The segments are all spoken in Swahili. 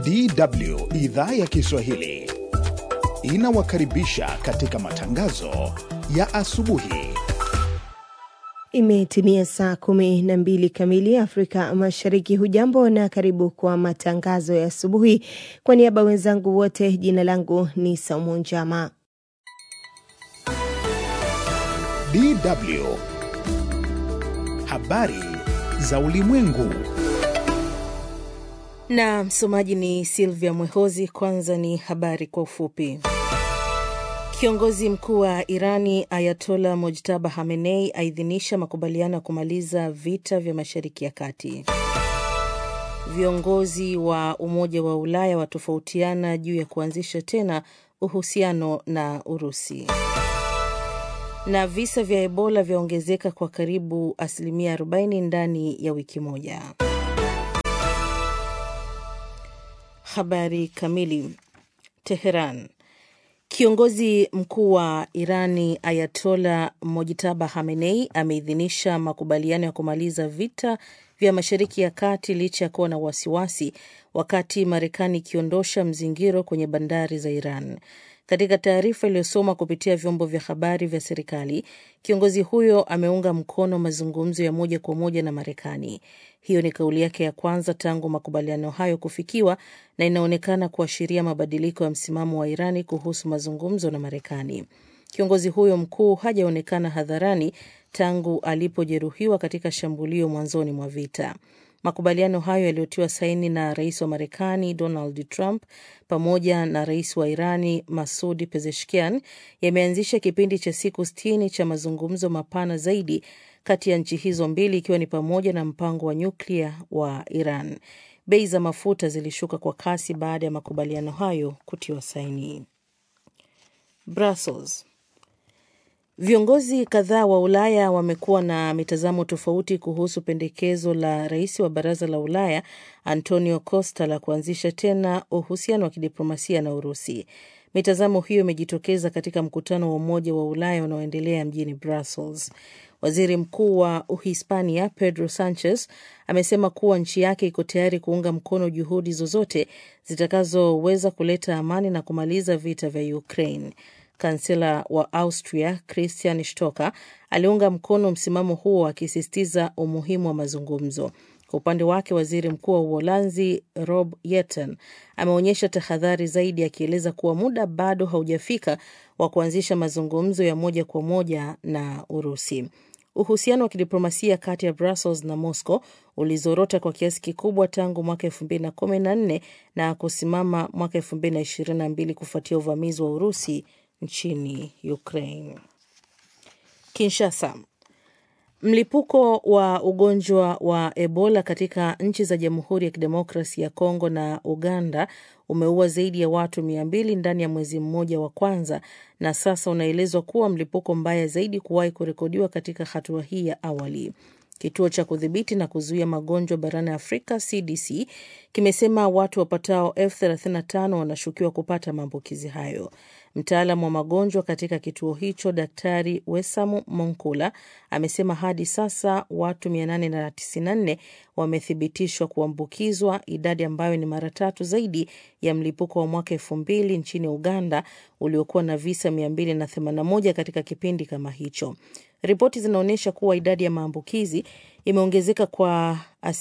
DW idhaa ya Kiswahili inawakaribisha katika matangazo ya asubuhi. Imetimia saa 12 kamili Afrika Mashariki. Hujambo na karibu kwa matangazo ya asubuhi. Kwa niaba wenzangu wote, jina langu ni Saumu Njama. DW habari za ulimwengu. Na msomaji ni Silvia Mwehozi. Kwanza ni habari kwa ufupi. Kiongozi mkuu wa Irani Ayatollah Mojtaba Khamenei aidhinisha makubaliano ya kumaliza vita vya Mashariki ya Kati. Viongozi wa Umoja wa Ulaya watofautiana juu ya kuanzisha tena uhusiano na Urusi. Na visa vya Ebola vyaongezeka kwa karibu 40% ndani ya wiki moja. Habari kamili. Teheran. Kiongozi mkuu wa Irani Ayatollah Mojtaba Khamenei ameidhinisha makubaliano ya kumaliza vita vya Mashariki ya Kati licha ya kuwa na wasiwasi, wakati Marekani ikiondosha mzingiro kwenye bandari za Iran. Katika taarifa iliyosoma kupitia vyombo vya habari vya serikali, kiongozi huyo ameunga mkono mazungumzo ya moja kwa moja na Marekani. Hiyo ni kauli yake ya kwanza tangu makubaliano hayo kufikiwa na inaonekana kuashiria mabadiliko ya msimamo wa Irani kuhusu mazungumzo na Marekani. Kiongozi huyo mkuu hajaonekana hadharani tangu alipojeruhiwa katika shambulio mwanzoni mwa vita. Makubaliano hayo yaliyotiwa saini na Rais wa Marekani Donald Trump pamoja na Rais wa Irani Masoud Pezeshkian yameanzisha kipindi cha siku 60 cha mazungumzo mapana zaidi kati ya nchi hizo mbili, ikiwa ni pamoja na mpango wa nyuklia wa Iran. Bei za mafuta zilishuka kwa kasi baada ya makubaliano hayo kutiwa saini. Brussels. Viongozi kadhaa wa Ulaya wamekuwa na mitazamo tofauti kuhusu pendekezo la rais wa Baraza la Ulaya Antonio Costa la kuanzisha tena uhusiano wa kidiplomasia na Urusi. Mitazamo hiyo imejitokeza katika mkutano wa Umoja wa Ulaya unaoendelea mjini Brussels. Waziri Mkuu wa Uhispania Pedro Sanchez amesema kuwa nchi yake iko tayari kuunga mkono juhudi zozote zitakazoweza kuleta amani na kumaliza vita vya Ukraine. Kansela wa Austria Christian Stocker aliunga mkono msimamo huo, akisisitiza umuhimu wa mazungumzo. Kwa upande wake, waziri mkuu wa Uholanzi Rob Jetten ameonyesha tahadhari zaidi, akieleza kuwa muda bado haujafika wa kuanzisha mazungumzo ya moja kwa moja na Urusi. Uhusiano wa kidiplomasia kati ya Brussels na Moscow ulizorota kwa kiasi kikubwa tangu mwaka 2014 na kusimama mwaka 2022 kufuatia uvamizi wa Urusi nchini Ukraine. Kinshasa. Mlipuko wa ugonjwa wa Ebola katika nchi za Jamhuri ya Kidemokrasia ya Kongo na Uganda umeua zaidi ya watu 200 ndani ya mwezi mmoja wa kwanza, na sasa unaelezwa kuwa mlipuko mbaya zaidi kuwahi kurekodiwa katika hatua hii ya awali. Kituo cha kudhibiti na kuzuia magonjwa barani Afrika CDC kimesema watu wapatao 35,000 wanashukiwa kupata maambukizi hayo. Mtaalamu wa magonjwa katika kituo hicho, Daktari Wesamu Monkula, amesema hadi sasa watu 894 wamethibitishwa kuambukizwa, idadi ambayo ni mara 3 zaidi ya mlipuko wa mwaka 2000 nchini Uganda uliokuwa na visa 281 katika kipindi kama hicho. Ripoti zinaonyesha kuwa idadi ya maambukizi imeongezeka kwa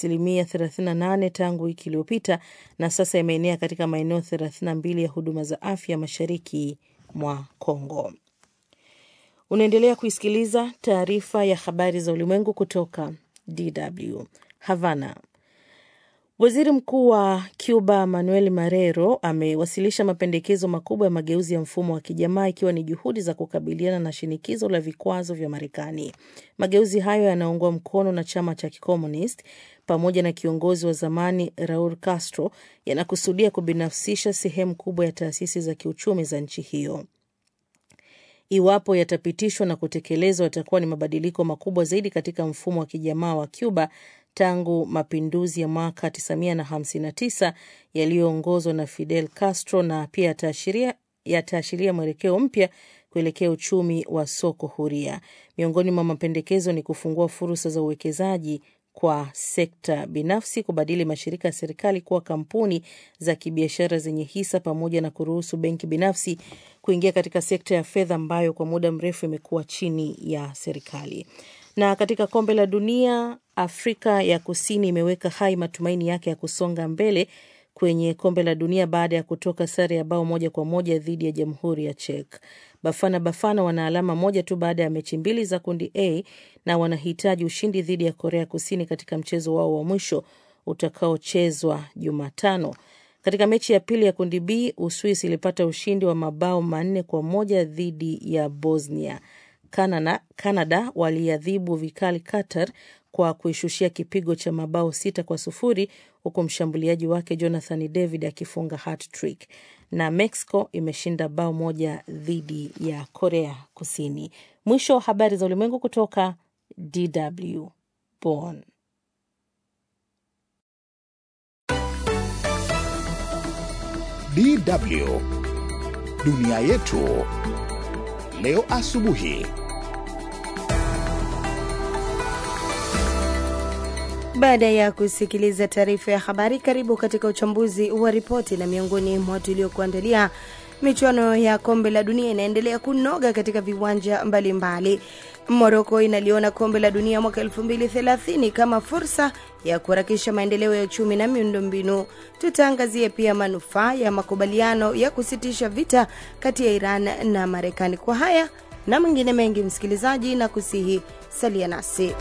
38% tangu wiki iliyopita na sasa imeenea katika maeneo 32 ya huduma za afya mashariki mwa Kongo. Unaendelea kuisikiliza taarifa ya habari za ulimwengu kutoka DW. Havana. Waziri Mkuu wa Cuba Manuel Marrero amewasilisha mapendekezo makubwa ya mageuzi ya mfumo wa kijamaa, ikiwa ni juhudi za kukabiliana na shinikizo la vikwazo vya Marekani. Mageuzi hayo yanaungwa mkono na chama cha Kikomunist pamoja na kiongozi wa zamani Raul Castro, yanakusudia kubinafsisha sehemu kubwa ya taasisi za kiuchumi za nchi hiyo. Iwapo yatapitishwa na kutekelezwa, yatakuwa ni mabadiliko makubwa zaidi katika mfumo wa kijamaa wa Cuba tangu mapinduzi ya mwaka 1959 yaliyoongozwa na Fidel Castro, na pia yataashiria mwelekeo mpya kuelekea uchumi wa soko huria. Miongoni mwa mapendekezo ni kufungua fursa za uwekezaji kwa sekta binafsi kubadili mashirika ya serikali kuwa kampuni za kibiashara zenye hisa pamoja na kuruhusu benki binafsi kuingia katika sekta ya fedha ambayo kwa muda mrefu imekuwa chini ya serikali. Na katika kombe la dunia, Afrika ya Kusini imeweka hai matumaini yake ya kusonga mbele kwenye kombe la dunia baada ya kutoka sare ya bao 1-1 dhidi ya Jamhuri ya Czech. Bafana wana alama moja tu baada ya mechi mbili za kundi A na wanahitaji ushindi dhidi ya Korea Kusini katika mchezo wao wa mwisho utakaochezwa Jumatano. Katika mechi ya pili ya kundi B, Uswisi ilipata ushindi wa mabao 4-1 dhidi ya Bosnia. Canada waliadhibu vikali Qatar kwa kuishushia kipigo cha mabao 6-0 huku mshambuliaji wake Jonathan David akifunga hat-trick. Na Mexico imeshinda bao 1 dhidi ya Korea Kusini. Mwisho habari za ulimwengu kutoka DW Bonn. DW Dunia Yetu leo asubuhi. Baada ya kusikiliza taarifa ya habari, karibu katika uchambuzi wa ripoti. Na miongoni mwa tuliokuandalia, michuano ya kombe la dunia inaendelea kunoga katika viwanja mbalimbali. Morocco inaliona kombe la dunia mwaka 2030 kama fursa ya kuharakisha maendeleo ya uchumi na miundombinu. Tutaangazia pia manufaa ya makubaliano ya kusitisha vita kati ya Iran na Marekani. Kwa haya na mengine mengi, msikilizaji, na kusihi salia nasi.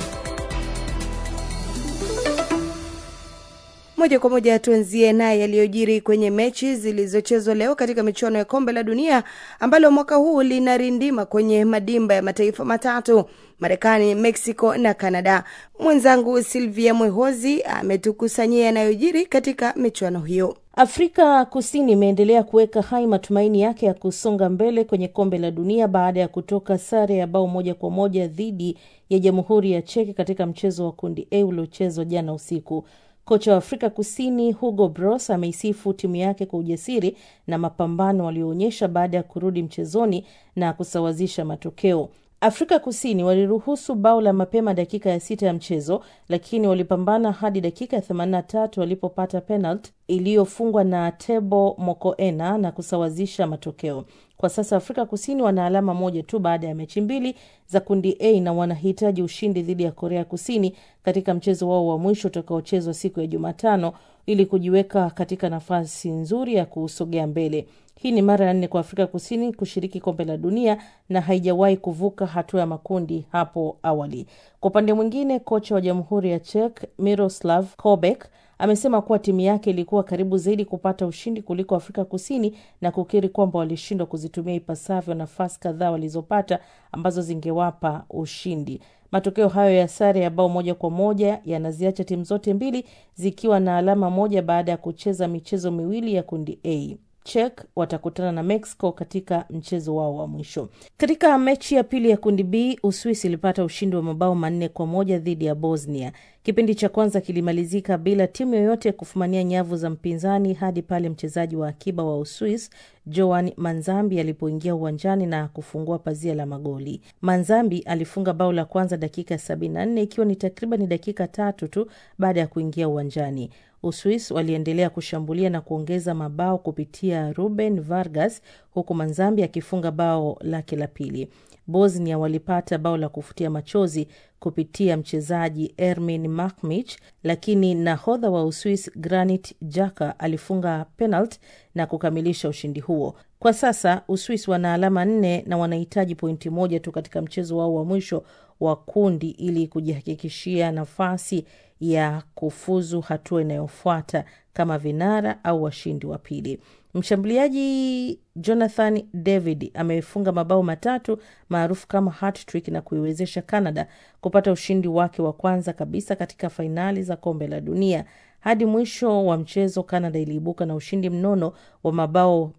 Moja kwa moja tuanzie na yaliyojiri kwenye mechi zilizochezwa leo katika michuano ya kombe la dunia ambalo mwaka huu linarindima kwenye madimba ya mataifa matatu: Marekani, Mexico na Canada. Mwenzangu Silvia Mwehozi ametukusanyia yanayojiri katika michuano hiyo. Afrika Kusini imeendelea kuweka hai matumaini yake ya kusonga mbele kwenye kombe la dunia baada ya kutoka sare ya bao 1-1 dhidi ya Jamhuri ya Czech katika mchezo wa kundi A uliochezwa jana usiku. Kocha wa Afrika Kusini Hugo Broos ameisifu timu yake kwa ujasiri na mapambano walioonyesha baada ya kurudi mchezoni na kusawazisha matokeo. Afrika Kusini waliruhusu bao la mapema dakika ya 6 ya mchezo, lakini walipambana hadi dakika ya 83 walipopata penalty iliyofungwa na Tebo Mokoena na kusawazisha matokeo. Kwa sasa Afrika Kusini wana alama moja tu baada ya mechi mbili za kundi A na wanahitaji ushindi dhidi ya Korea Kusini katika mchezo wao wa mwisho utakaochezwa siku ya Jumatano ili kujiweka katika nafasi nzuri ya kusogea mbele. Hii ni mara ya 4 kwa Afrika Kusini kushiriki kombe la dunia na haijawahi kuvuka hatua ya makundi hapo awali. Kwa upande mwingine, kocha wa Jamhuri ya Czech Miroslav Kobek amesema kuwa timu yake ilikuwa karibu zaidi kupata ushindi kuliko Afrika Kusini na kukiri kwamba walishindwa kuzitumia ipasavyo nafasi kadhaa walizopata ambazo zingewapa ushindi. Matokeo hayo ya sare ya bao 1-1 yanaziacha timu zote mbili zikiwa na alama moja baada ya kucheza michezo miwili ya kundi A. Czech watakutana na Mexico katika mchezo wao wa mwisho. Katika mechi ya pili ya kundi B, Uswisi ilipata ushindi wa mabao 4-1 dhidi ya Bosnia. Kipindi cha kwanza kilimalizika bila timu yoyote kufumania nyavu za mpinzani hadi pale mchezaji wa akiba wa Uswisi Joan Manzambi alipoingia uwanjani na kufungua pazia la magoli. Manzambi alifunga bao la kwanza dakika 74 ikiwa ni takriban dakika 3 tu baada ya kuingia uwanjani. Uswisi waliendelea kushambulia na kuongeza mabao kupitia Ruben Vargas huku Manzambi akifunga bao lake la pili. Bosnia walipata bao la kufutia machozi kupitia mchezaji Ermin Makmic, lakini nahodha wa Uswisi Granit Xhaka alifunga penalty na kukamilisha ushindi huo. Kwa sasa Uswisi wana alama 4 na wanahitaji pointi moja tu katika mchezo wao wa mwisho wa kundi ili kujihakikishia nafasi ya kufuzu hatua inayofuata kama vinara au washindi wa pili. Mshambuliaji Jonathan David amefunga mabao 3 maarufu kama hat-trick na kuiwezesha Canada kupata ushindi wake wa kwanza kabisa katika fainali za kombe la dunia. Hadi mwisho wa mchezo, Canada iliibuka na ushindi mnono wa mabao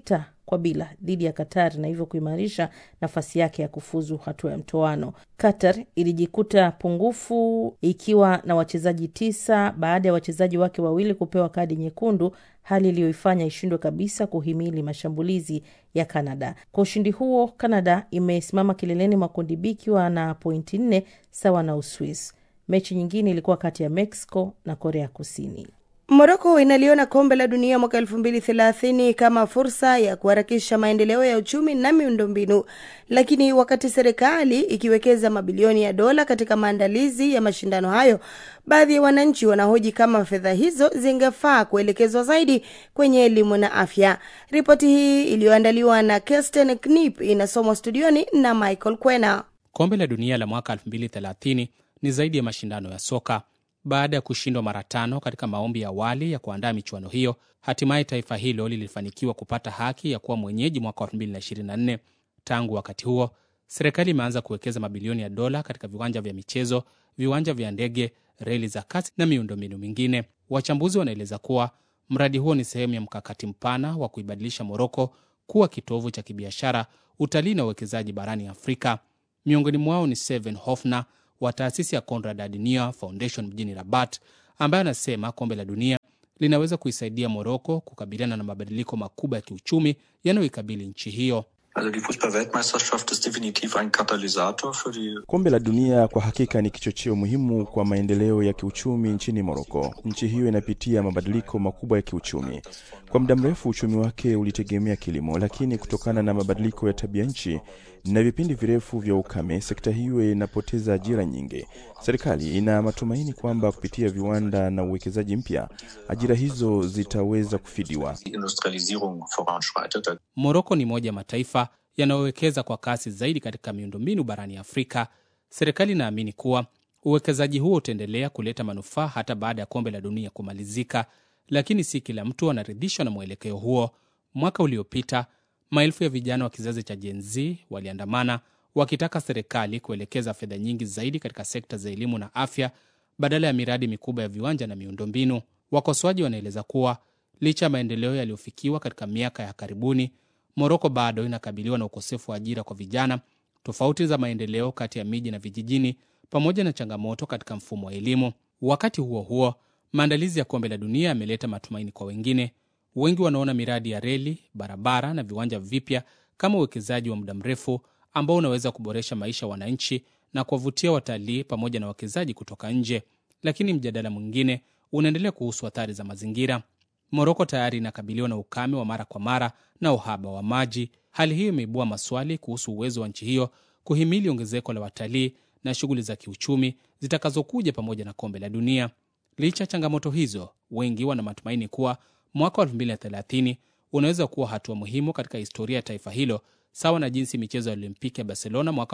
6-0 dhidi ya Qatar na hivyo kuimarisha nafasi yake ya kufuzu hatua ya mtoano. Qatar ilijikuta pungufu ikiwa na wachezaji 9 baada ya wachezaji wake wawili kupewa kadi nyekundu, hali iliyoifanya ishindwe kabisa kuhimili mashambulizi ya Canada. Kwa ushindi huo, Canada imesimama kileleni mwa kundi B ikiwa na pointi 4 sawa na Uswisi. Mechi nyingine ilikuwa kati ya Mexico na Korea Kusini. Morocco inaliona kombe la dunia mwaka 2030 kama fursa ya kuharakisha maendeleo ya uchumi na miundombinu. Lakini wakati serikali ikiwekeza mabilioni ya dola katika maandalizi ya mashindano hayo, baadhi ya wananchi wanahoji kama fedha hizo zingefaa kuelekezwa zaidi kwenye elimu na afya. Ripoti hii iliyoandaliwa na Kirsten Knip inasomwa studioni na Michael Kwena. Kombe la dunia la mwaka 2030 ni zaidi ya mashindano ya soka. Baada ya kushindwa mara 5 katika maombi ya awali ya kuandaa michuano hiyo, hatimaye taifa hilo lilifanikiwa kupata haki ya kuwa mwenyeji mwaka 2024. Tangu wakati huo, serikali imeanza kuwekeza mabilioni ya dola katika viwanja vya michezo, viwanja vya ndege, reli za kasi na miundombinu mingine. Wachambuzi wanaeleza kuwa mradi huo ni sehemu ya mkakati mpana wa kuibadilisha Morocco kuwa kitovu cha kibiashara, utalii na uwekezaji barani Afrika. Miongoni mwao ni Seven Hofner wa taasisi ya Konrad Adenauer Foundation mjini Rabat, ambaye anasema kombe la dunia linaweza kuisaidia Morocco kukabiliana na mabadiliko makubwa ya kiuchumi yanayoikabili nchi hiyo. Kombe la dunia kwa hakika ni kichocheo muhimu kwa maendeleo ya kiuchumi nchini Morocco. Nchi hiyo inapitia mabadiliko makubwa ya kiuchumi. Kwa muda mrefu uchumi wake ulitegemea kilimo, lakini kutokana na mabadiliko ya tabia nchi na vipindi virefu vya ukame, sekta hiyo inapoteza ajira nyingi. Serikali ina matumaini kwamba kupitia viwanda na uwekezaji mpya, ajira hizo zitaweza kufidiwa. Morocco ni moja ya mataifa yanayowekeza kwa kasi zaidi katika miundombinu barani Afrika. Serikali inaamini kuwa uwekezaji huo utaendelea kuleta manufaa hata baada ya kombe la dunia kumalizika, lakini si kila mtu anaridhishwa na mwelekeo huo. Mwaka uliopita, maelfu ya vijana wa kizazi cha Gen Z waliandamana wakitaka serikali kuelekeza fedha nyingi zaidi katika sekta za elimu na afya badala ya miradi mikubwa ya viwanja na miundombinu. Wakosoaji wanaeleza kuwa licha ya maendeleo yaliyofikiwa katika miaka ya karibuni, Morocco bado inakabiliwa na ukosefu wa ajira kwa vijana, tofauti za maendeleo kati ya miji na vijijini, pamoja na changamoto katika mfumo wa elimu. Wakati huo huo, maandalizi ya kombe la dunia yameleta matumaini kwa wengine. Wengi wanaona miradi ya reli, barabara na viwanja vipya kama uwekezaji wa muda mrefu ambao unaweza kuboresha maisha ya wananchi na kuwavutia watalii pamoja na wawekezaji kutoka nje. Lakini mjadala mwingine unaendelea kuhusu athari za mazingira. Morocco tayari inakabiliwa na ukame wa mara kwa mara na uhaba wa maji. Hali hiyo imeibua maswali kuhusu uwezo wa nchi hiyo kuhimili ongezeko la watalii na shughuli za kiuchumi zitakazokuja pamoja na kombe la dunia. Licha changamoto hizo, wengi wana matumaini kuwa mwaka 2030 unaweza kuwa hatua muhimu katika historia ya taifa hilo, sawa na jinsi michezo ya Olimpiki ya Barcelona mwaka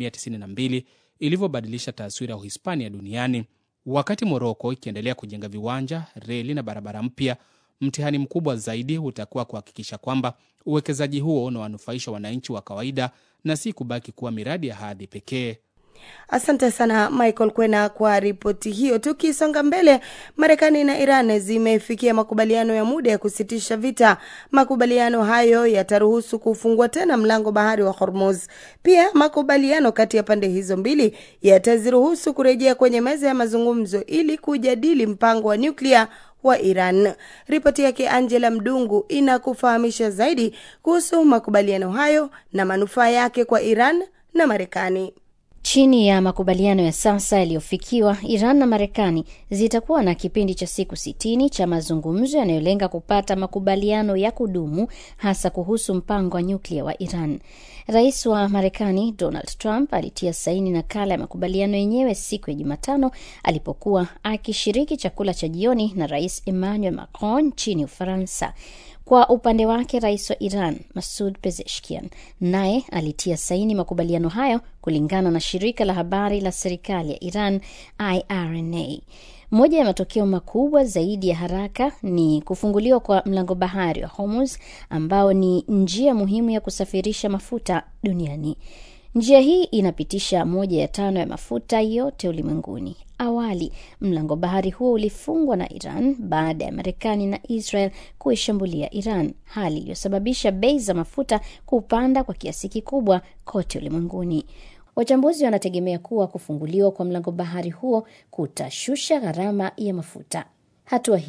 1992 ilivyobadilisha taswira ya Uhispania duniani. Wakati Morocco ikiendelea kujenga viwanja, reli na barabara mpya, mtihani mkubwa zaidi utakuwa kuhakikisha kwamba uwekezaji huo unawanufaisha wananchi wa kawaida na si kubaki kuwa miradi ya hadhi pekee. Asante sana Michael Kwena kwa ripoti hiyo. Tukisonga mbele, Marekani na Iran zimefikia makubaliano ya muda ya kusitisha vita. Makubaliano hayo yataruhusu kufungua tena mlango bahari wa Hormuz. Pia makubaliano kati ya pande hizo mbili yataziruhusu kurejea kwenye meza ya mazungumzo ili kujadili mpango wa nyuklia wa Iran. Ripoti yake Angela Mdungu inakufahamisha zaidi kuhusu makubaliano hayo na manufaa yake kwa Iran na Marekani. Chini ya makubaliano ya sasa yaliyofikiwa, Iran na Marekani zitakuwa na kipindi cha siku 60 cha mazungumzo yanayolenga kupata makubaliano ya kudumu, hasa kuhusu mpango wa nyuklia wa Iran. Rais wa Marekani Donald Trump alitia saini nakala ya makubaliano yenyewe siku ya Jumatano alipokuwa akishiriki chakula cha jioni na Rais Emmanuel Macron nchini Ufaransa. Kwa upande wake, rais wa Iran Masoud Pezeshkian naye alitia saini makubaliano hayo kulingana na shirika la habari la serikali ya Iran IRNA. Moja ya matokeo makubwa zaidi ya haraka ni kufunguliwa kwa mlango bahari wa Hormuz, ambao ni njia muhimu ya kusafirisha mafuta duniani. Njia hii inapitisha 1/5 ya mafuta yote ulimwenguni. Awali, mlango bahari huo ulifungwa na Iran baada ya Marekani na Israel kuishambulia Iran, hali iliyosababisha bei za mafuta kupanda kwa kiasi kikubwa kote ulimwenguni. Wachambuzi wanategemea kuwa kufunguliwa kwa mlango bahari huo kutashusha gharama ya mafuta. Hatua hii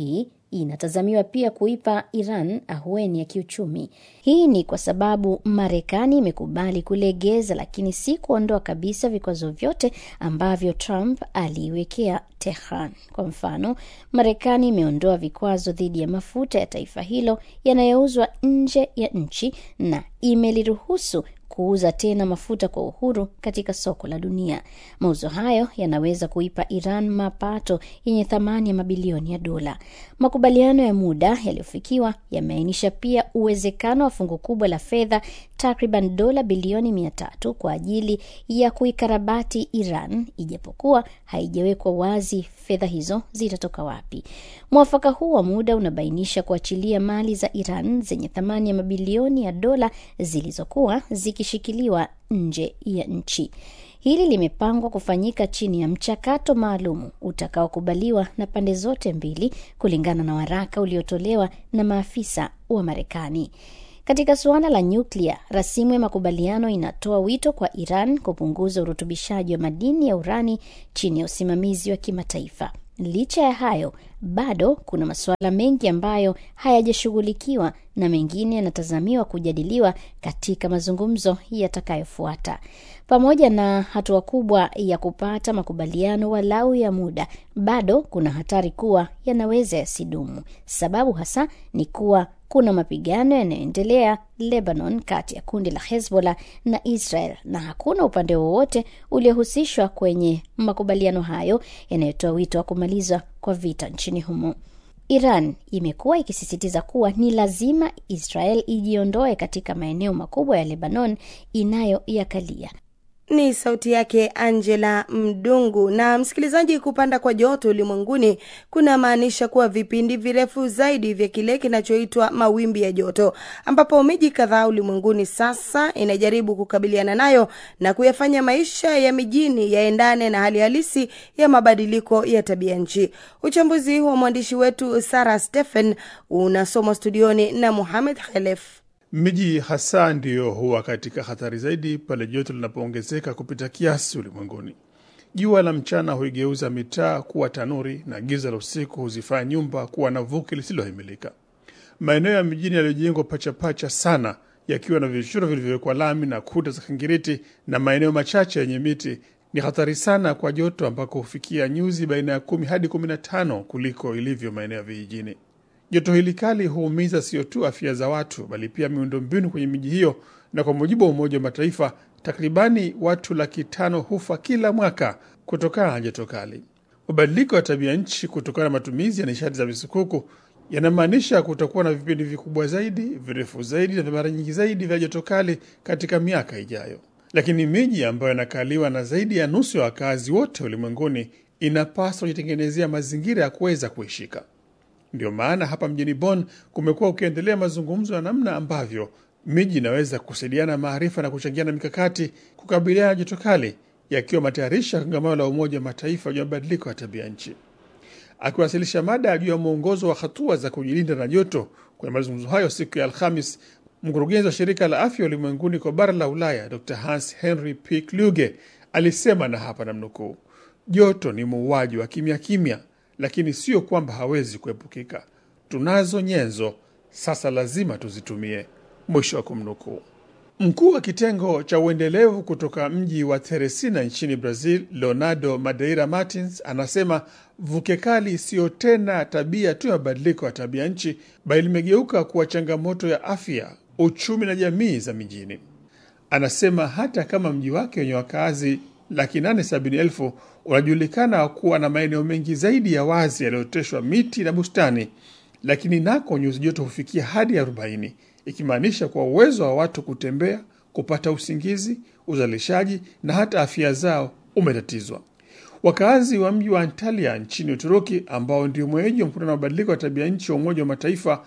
inatazamiwa pia kuipa Iran ahueni ya kiuchumi. Hii ni kwa sababu Marekani imekubali kulegeza, lakini si kuondoa kabisa vikwazo vyote ambavyo Trump aliiwekea Tehran. Kwa mfano, Marekani imeondoa vikwazo dhidi ya mafuta ya taifa hilo yanayouzwa nje ya nchi na imeliruhusu kuuza tena mafuta kwa uhuru katika soko la dunia. Mauzo hayo yanaweza kuipa Iran mapato yenye thamani ya mabilioni ya dola. Makubaliano ya muda yaliyofikiwa yameainisha pia uwezekano wa fungu kubwa la fedha takriban dola bilioni 300 kwa ajili ya kuikarabati Iran, ijapokuwa haijawekwa wazi fedha hizo zitatoka wapi. Mwafaka huu wa muda unabainisha kuachilia mali za Iran zenye thamani ya mabilioni ya dola zilizokuwa zikishikiliwa nje ya nchi. Hili limepangwa kufanyika chini ya mchakato maalumu utakaokubaliwa na pande zote mbili, kulingana na waraka uliotolewa na maafisa wa Marekani. Katika suala la nyuklia, rasimu ya makubaliano inatoa wito kwa Iran kupunguza urutubishaji wa madini ya urani chini ya usimamizi wa kimataifa. Licha ya hayo, bado kuna masuala mengi ambayo hayajashughulikiwa na mengine yanatazamiwa kujadiliwa katika mazungumzo yatakayofuata. Pamoja na hatua kubwa ya kupata makubaliano walau ya muda, bado kuna hatari kuwa yanaweza yasidumu. Sababu hasa ni kuwa kuna mapigano yanayoendelea Lebanon kati ya kundi la Hezbollah na Israel, na hakuna upande wowote uliohusishwa kwenye makubaliano hayo yanayotoa wito wa kumalizwa kwa vita nchini humo. Iran imekuwa ikisisitiza kuwa ni lazima Israel ijiondoe katika maeneo makubwa ya Lebanon inayoyakalia. Ni sauti yake Angela Mdungu. Na msikilizaji, kupanda kwa joto ulimwenguni kuna maanisha kuwa vipindi virefu zaidi vya kile kinachoitwa mawimbi ya joto, ambapo miji kadhaa ulimwenguni sasa inajaribu kukabiliana nayo na kuyafanya maisha ya mijini yaendane na hali halisi ya mabadiliko ya tabia nchi. Uchambuzi wa mwandishi wetu Sarah Stephen unasomwa studioni na Mohamed Khalef. Miji hasa ndiyo huwa katika hatari zaidi pale joto linapoongezeka kupita kiasi ulimwenguni. Jua la mchana huigeuza mitaa kuwa tanuri na giza la usiku huzifanya nyumba kuwa na vuki lisilohimilika. Maeneo ya mijini yaliyojengwa pacha sana, yakiwa na vichoro vilivyowekwa lami na kuta za kingiriti na maeneo machache yenye miti, ni hatari sana kwa joto ambako hufikia nyuzi baina ya 10 hadi 15 kuliko ilivyo maeneo ya vijijini. Joto hili kali huumiza sio tu afya za watu bali pia miundombinu kwenye miji hiyo, na kwa mujibu wa Umoja wa Mataifa takribani watu 500,000 hufa kila mwaka kutokana na joto kali. Mabadiliko ya tabia nchi kutokana na matumizi ya nishati za visukuku yanamaanisha kutakuwa na vipindi vikubwa zaidi, virefu zaidi na mara nyingi zaidi vya joto kali katika miaka ijayo. Lakini miji ambayo inakaliwa na zaidi ya nusu ya wakazi wote ulimwenguni inapaswa kujitengenezea mazingira ya kuweza kuishika. Ndio maana hapa mjini Bonn kumekuwa ukiendelea mazungumzo ya namna ambavyo miji inaweza kusaidiana maarifa na kuchangiana mikakati kukabiliana na joto kali, yakiwa matayarisha kongamano la Umoja wa Mataifa juu ya mabadiliko ya tabia nchi. Akiwasilisha mada juu ya mwongozo wa hatua za kujilinda na joto kwenye mazungumzo hayo siku ya Alhamis, mkurugenzi wa shirika la afya ulimwenguni kwa bara la Ulaya Dr. Hans Henry P. Kluge alisema, na hapa namnukuu, joto ni muuaji wa kimya kimya, lakini sio kwamba hawezi kuepukika. Tunazo nyenzo, sasa lazima tuzitumie. Mwisho wa kumnukuu. Mkuu wa kitengo cha uendelevu kutoka mji wa Teresina nchini Brazil, Leonardo Madeira Martins, anasema vuke kali sio tena tabia tu ya mabadiliko ya tabia nchi, bali limegeuka kuwa changamoto ya afya, uchumi na jamii za mijini. Anasema hata kama mji wake wenye wakazi 870,000 unajulikana kuwa na maeneo mengi zaidi ya wazi yaliyooteshwa miti na bustani, lakini nako nyuzi joto hufikia hadi 40, ikimaanisha kwa uwezo wa watu kutembea, kupata usingizi, uzalishaji na hata afya zao umetatizwa. Wakazi wa mji wa Antalya nchini Uturuki, ambao ndio mwenyeji wa mkutano wa mabadiliko ya tabia nchi wa Umoja wa Mataifa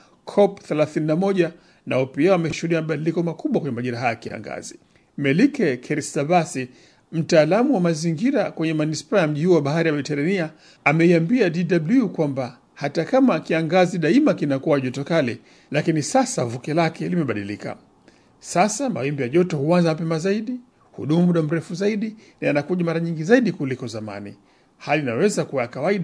COP31, nao pia wameshuhudia mabadiliko makubwa kwenye majira haya ya kiangazi. Melike Keristabasi, mtaalamu wa mazingira kwenye manispaa ya mji huo wa bahari ya Mediterania, ameiambia DW kwamba hata kama kiangazi daima kinakuwa joto kali, lakini sasa vuke lake limebadilika. Sasa mawimbi ya joto huanza mapema zaidi, hudumu muda mrefu zaidi na yanakuja mara nyingi zaidi kuliko zamani. Hali inaweza kuwa ya kawaida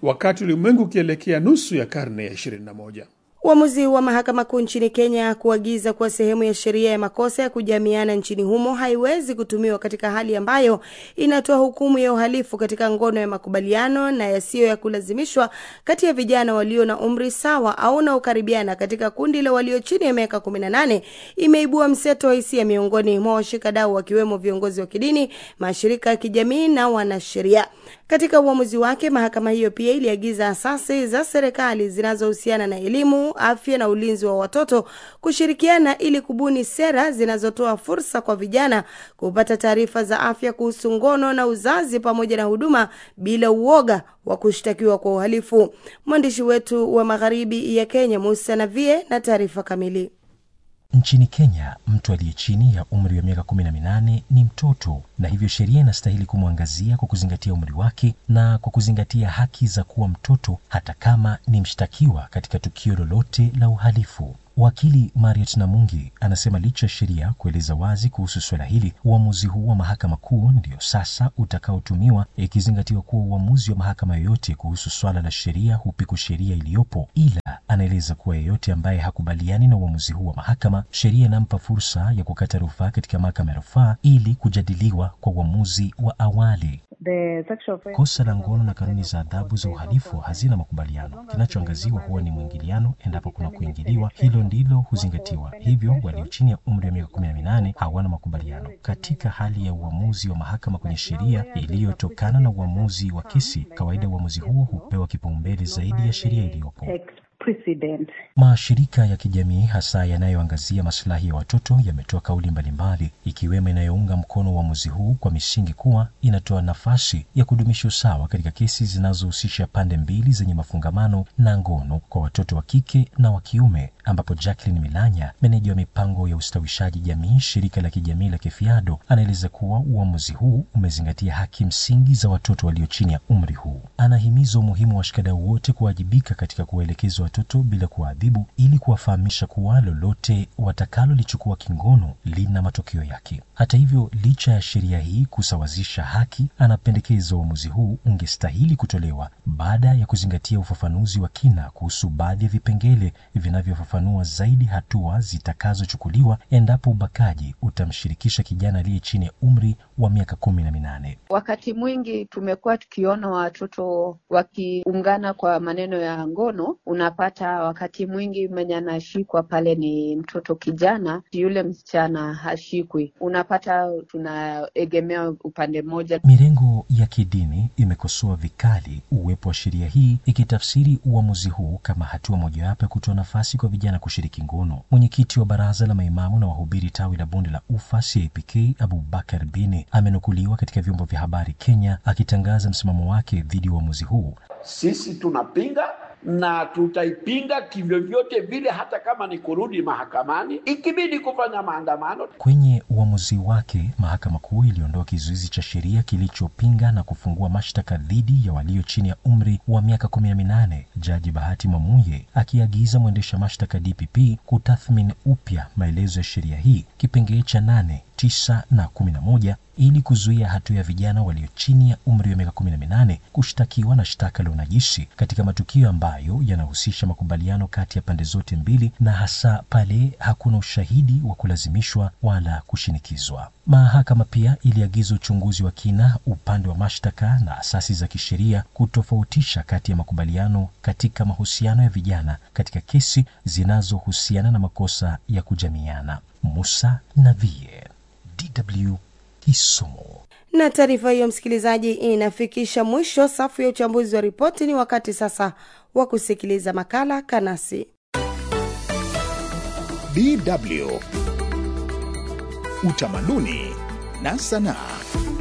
wakati ulimwengu ukielekea nusu ya karne ya 21. Uamuzi wa mahakama kuu nchini Kenya kuagiza kuwa sehemu ya sheria ya makosa ya kujamiana nchini humo haiwezi kutumiwa katika hali ambayo inatoa hukumu ya uhalifu katika ngono ya makubaliano na yasiyo ya kulazimishwa kati ya vijana walio na umri sawa au na ukaribiana katika kundi la walio chini ya miaka 18 imeibua mseto wa hisia miongoni mwa washikadau wakiwemo viongozi wa kidini, mashirika ya kijamii na wanasheria. Katika uamuzi wake, mahakama hiyo pia iliagiza asasi za serikali zinazohusiana na elimu, afya na ulinzi wa watoto kushirikiana ili kubuni sera zinazotoa fursa kwa vijana kupata taarifa za afya kuhusu ngono na uzazi pamoja na huduma bila uoga wa kushtakiwa kwa uhalifu. Mwandishi wetu wa Magharibi ya Kenya Musa Navie na taarifa kamili. Nchini Kenya, mtu aliye chini ya umri wa miaka 18 ni mtoto, na hivyo sheria inastahili kumwangazia kwa kuzingatia umri wake na kwa kuzingatia haki za kuwa mtoto hata kama ni mshtakiwa katika tukio lolote la uhalifu. Wakili Mariet Namungi anasema licha sheria kueleza wazi kuhusu swala hili, uamuzi huu wa mahakama kuu ndio sasa utakaotumiwa, ikizingatiwa kuwa uamuzi wa mahakama yoyote kuhusu swala la sheria hupiku sheria iliyopo. Ila anaeleza kuwa yeyote ambaye hakubaliani na uamuzi huu wa mahakama, sheria inampa fursa ya kukata rufaa katika mahakama ya rufaa ili kujadiliwa kwa uamuzi wa awali. Kosa la ngono na kanuni za adhabu za uhalifu hazina makubaliano. Kinachoangaziwa huwa ni mwingiliano. Endapo kuna kuingiliwa, hilo ndilo huzingatiwa. Hivyo walio chini ya umri wa miaka 18 hawana makubaliano. Katika hali ya uamuzi wa mahakama kwenye sheria iliyotokana na uamuzi wa kesi, kawaida uamuzi huo hupewa kipaumbele zaidi ya sheria iliyopo. Mashirika ya kijamii hasa yanayoangazia maslahi ya watoto yametoa kauli mbalimbali, ikiwemo inayounga mkono uamuzi huu kwa misingi kuwa inatoa nafasi ya kudumisha usawa katika kesi zinazohusisha pande mbili zenye mafungamano na ngono kwa watoto wa kike na wa kiume, ambapo Jacqueline Milanya, meneja wa mipango ya ustawishaji jamii shirika la kijamii la Kefiado, anaeleza kuwa uamuzi huu umezingatia haki msingi za watoto walio chini ya umri huu. Anahimiza umuhimu wa washikadau wote kuwajibika katika kuwaelekeza watoto bila kuadhibu, ili kuwafahamisha kuwa lolote watakalolichukua kingono lina matokeo yake. Hata hivyo, licha ya sheria hii kusawazisha haki, anapendekeza uamuzi huu ungestahili kutolewa baada ya kuzingatia ufafanuzi wa kina kuhusu baadhi ya vipengele vinavyofafanua zaidi hatua zitakazochukuliwa endapo ubakaji utamshirikisha kijana aliye chini ya umri wa miaka 18. Wakati mwingi tumekuwa tukiona watoto wakiungana kwa maneno ya ngono. Unapata wakati mwingi mwenye anashikwa pale ni mtoto kijana, yule msichana hashikwi. Unapata tunaegemea upande mmoja. Mirengo ya kidini imekosoa vikali uwepo wa sheria hii, ikitafsiri uamuzi huu kama hatua mojawapo ya kutoa nafasi kwa vijana kushiriki ngono. Mwenyekiti wa baraza la maimamu na wahubiri tawi la bonde la Ufa CAPK, Abubakar Bini, amenukuliwa katika vyombo vya habari Kenya akitangaza msimamo wake dhidi ya uamuzi huu. Sisi tunapinga na tutaipinga kivyovyote vile, hata kama ni kurudi mahakamani, ikibidi kufanya maandamano. Kwenye uamuzi wake, mahakama kuu iliondoa kizuizi cha sheria kilichopinga na kufungua mashtaka dhidi ya walio chini ya umri wa miaka 18. Jaji Bahati Mamuye akiagiza mwendesha mashtaka DPP kutathmini upya maelezo ya sheria hii, kipengele cha 8, 9 na 11, ili kuzuia hatua ya vijana walio chini ya umri wa miaka 18 kushtakiwa na shtaka la unajisi katika matukio ambayo yanahusisha makubaliano kati ya pande zote mbili, na hasa pale hakuna ushahidi wa kulazimishwa wala kushinikizwa. Mahakama pia iliagiza uchunguzi wa kina upande wa mashtaka na asasi za kisheria kutofautisha kati ya makubaliano katika mahusiano ya vijana katika kesi zinazohusiana na makosa ya kujamiana. Musa Navie, DW Kisumu. Na taarifa hiyo, msikilizaji, inafikisha mwisho safu ya uchambuzi wa ripoti. Ni wakati sasa wa kusikiliza makala Kanasi. DW Utamaduni na Sanaa.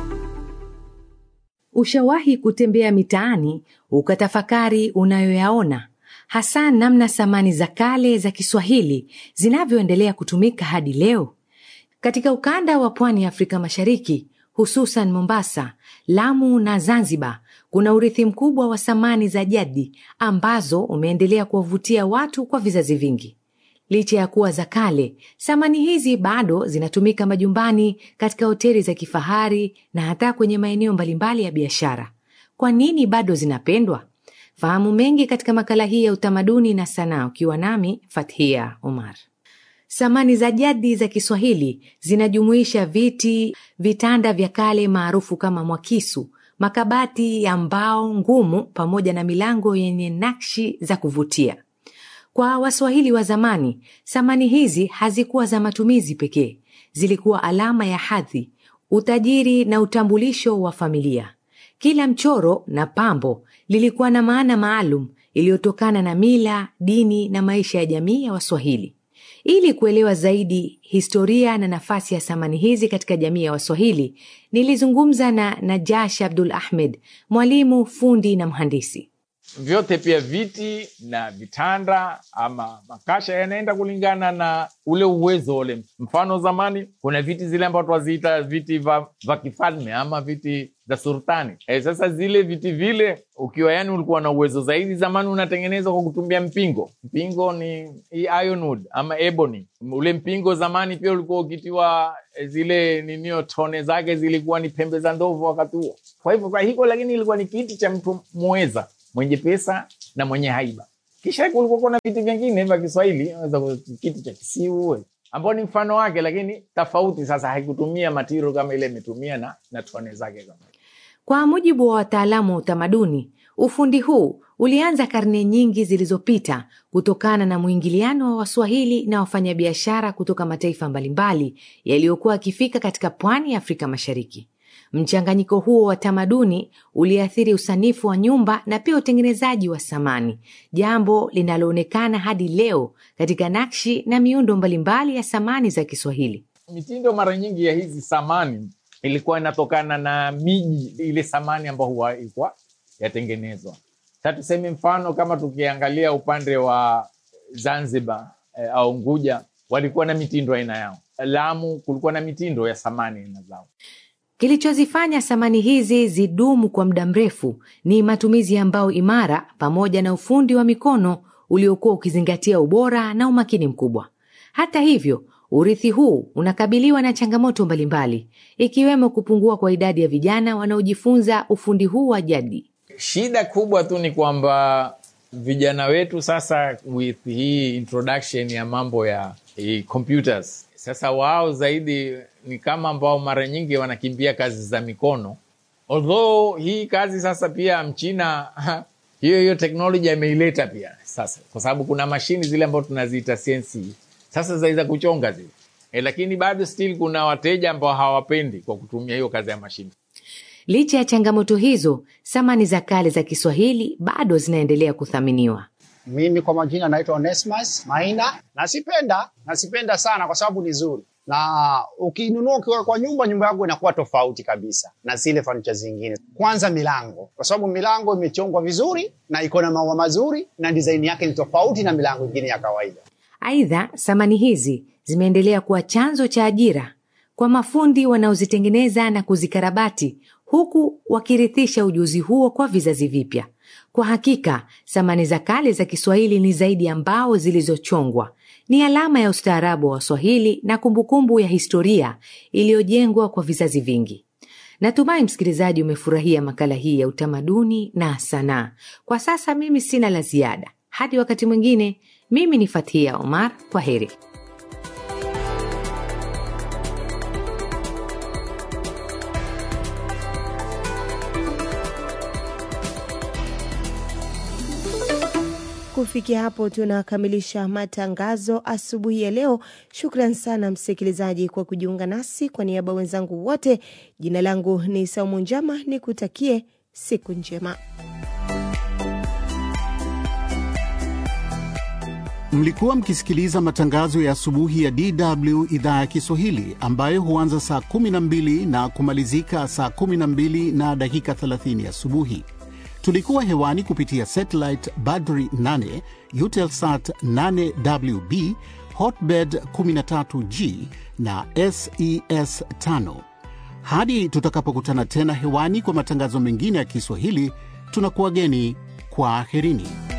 Ushawahi kutembea mitaani ukatafakari unayoyaona, hasa namna samani za kale za Kiswahili zinavyoendelea kutumika hadi leo? Katika ukanda wa pwani ya Afrika Mashariki, hususan Mombasa, Lamu na Zanzibar, kuna urithi mkubwa wa samani za jadi ambazo umeendelea kuwavutia watu kwa vizazi vingi. Licha ya kuwa za kale, samani hizi bado zinatumika majumbani, katika hoteli za kifahari na hata kwenye maeneo mbalimbali ya biashara. Kwa nini bado zinapendwa? Fahamu mengi katika makala hii ya utamaduni na sanaa, ukiwa nami Fathia Omar. Samani za jadi za Kiswahili zinajumuisha viti, vitanda vya kale maarufu kama mwakisu, makabati ya mbao ngumu pamoja na milango yenye nakshi za kuvutia. Kwa Waswahili wa zamani, samani hizi hazikuwa za matumizi pekee, zilikuwa alama ya hadhi, utajiri na utambulisho wa familia. Kila mchoro na pambo lilikuwa na maana maalum iliyotokana na mila, dini na maisha ya jamii ya Waswahili. Ili kuelewa zaidi historia na nafasi ya samani hizi katika jamii ya Waswahili, nilizungumza na Najash Abdul Ahmed, mwalimu, fundi na mhandisi. Vyote pia viti na vitanda ama makasha yanaenda kulingana na ule uwezo ule. Mfano zamani kuna viti zile ambao tuwaziita viti va kifalme ama viti za sultani. Sasa zile viti vile ukiwa yani ulikuwa na uwezo zaidi, zamani unatengenezwa kwa kutumia mpingo. Mpingo ni ironwood ama ebony. Ule mpingo zamani pia ulikuwa ukitiwa zile ninio tone zake zilikuwa ni pembe za ndovu wakati huo. Kwa hivyo kwa hiko, lakini ilikuwa ni kiti cha mtu muweza, mwenye pesa na mwenye haiba. Kisha kulikuwa kuna viti vingine vya Kiswahili, kiti cha kisiu ambao ni mfano wake, lakini tofauti. Sasa haikutumia material kama ile imetumia na tone zake kama. Kwa mujibu wa wataalamu wa utamaduni, ufundi huu ulianza karne nyingi zilizopita kutokana na mwingiliano wa Waswahili na wafanyabiashara kutoka mataifa mbalimbali yaliyokuwa yakifika katika pwani ya Afrika Mashariki. Mchanganyiko huo wa tamaduni uliathiri usanifu wa nyumba na pia utengenezaji wa samani, jambo linaloonekana hadi leo katika nakshi na miundo mbalimbali ya samani za Kiswahili. Mitindo mara nyingi ya hizi samani ilikuwa inatokana na miji ile samani ambayo huwa ilikuwa yatengenezwa. Sasa tuseme mfano kama tukiangalia upande wa Zanzibar au Unguja, walikuwa na mitindo aina yao. Lamu kulikuwa na mitindo ya samani aina zao. Kilichozifanya samani hizi zidumu kwa muda mrefu ni matumizi ya mbao imara pamoja na ufundi wa mikono uliokuwa ukizingatia ubora na umakini mkubwa. Hata hivyo, urithi huu unakabiliwa na changamoto mbalimbali, ikiwemo kupungua kwa idadi ya vijana wanaojifunza ufundi huu wa jadi. Shida kubwa tu ni kwamba vijana wetu sasa, with hii introduction ya mambo ya computers, sasa wao zaidi ni kama ambao mara nyingi wanakimbia kazi za mikono. Although hii kazi sasa pia Mchina hiyo teknolojia imeileta pia sasa, kwa sababu kuna mashini zile ambao tunaziita CNC sasa zaweza kuchonga zile. Lakini bado still kuna wateja ambao hawapendi kwa kutumia hiyo kazi ya mashini. Licha ya changamoto hizo, samani za kale za Kiswahili bado zinaendelea kuthaminiwa. Mimi kwa majina naitwa Onesmus Maina. Nasipenda sana kwa sababu ni nzuri. Na ukinunua kwa nyumba yako inakuwa tofauti kabisa na zile furniture zingine. Kwanza milango, kwa sababu milango imechongwa vizuri na iko na maua mazuri na design yake ni tofauti na milango mingine ya kawaida. Aidha, samani hizi zimeendelea kuwa chanzo cha ajira kwa mafundi wanaozitengeneza na kuzikarabati, huku wakirithisha ujuzi huo kwa vizazi vipya. Kwa hakika, samani za kale za Kiswahili ni zaidi ya mbao zilizochongwa. Ni alama ya ustaarabu wa Waswahili na kumbukumbu ya historia iliyojengwa kwa vizazi vingi. Natumai msikilizaji umefurahia makala hii ya utamaduni na sanaa. Kwa sasa mimi sina la ziada. Hadi wakati mwingine, mimi ni Fathia Omar. Kwaheri. Kufikia hapo tunakamilisha matangazo asubuhi ya leo. Shukran sana msikilizaji kwa kujiunga nasi. Kwa niaba wenzangu wote, jina langu ni Saumu Njama, nikutakie siku njema. Mlikuwa mkisikiliza matangazo ya asubuhi ya DW idhaa ya Kiswahili ambayo huanza saa 12 na kumalizika saa 12 na dakika 30 asubuhi. Tulikuwa hewani kupitia satellite Badri 8, Eutelsat 8WB, Hotbird 13G na SES 5. Hadi tutakapokutana tena hewani kwa matangazo mengine ya Kiswahili, tunakuwageni kwa aherini.